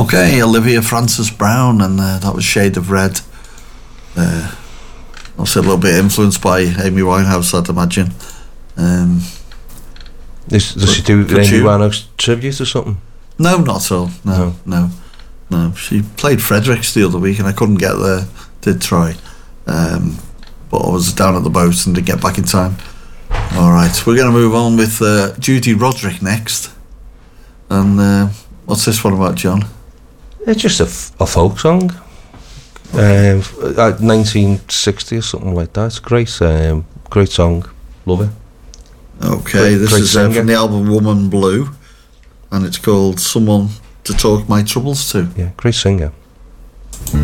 Okay, Olivia Francis-Brown, and that was Shade of Red. Also a little bit influenced by Amy Winehouse, I'd imagine. Does she do Amy Winehouse tribute or something? No, not at all. No. She played Fredericks the other week, and I couldn't get there. Did try, but I was down at the boat and didn't get back in time. All right, we're going to move on with Judy Roderick next. And what's this one about, John? It's just a folk song. 1960 or something like that. It's a great song. Love it. Okay, this is from the album Woman Blue, and it's called Someone to Talk My Troubles To. Yeah, great singer.